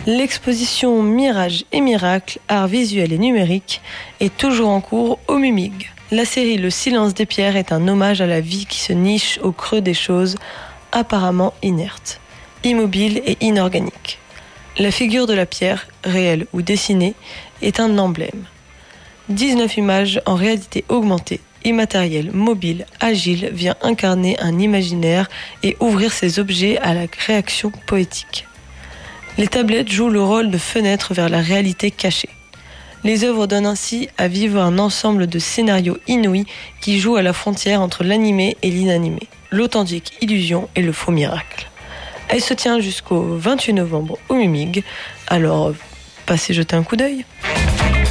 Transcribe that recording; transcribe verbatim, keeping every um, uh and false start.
L'exposition Mirage et Miracle, art visuel et numérique, est toujours en cours au Mumig. La série Le silence des pierres est un hommage à la vie qui se niche au creux des choses apparemment inertes, immobiles et inorganiques. La figure de la pierre, réelle ou dessinée, est un emblème. dix-neuf images en réalité augmentée, immatérielle, mobile, agile, vient incarner un imaginaire et ouvrir ces objets à la réaction poétique. Les tablettes jouent le rôle de fenêtre vers la réalité cachée. Les œuvres donnent ainsi à vivre un ensemble de scénarios inouïs qui jouent à la frontière entre l'animé et l'inanimé, l'authentique illusion et le faux miracle. Elle se tient jusqu'au vingt-huit novembre au Mumig, alors passez jeter un coup d'œil.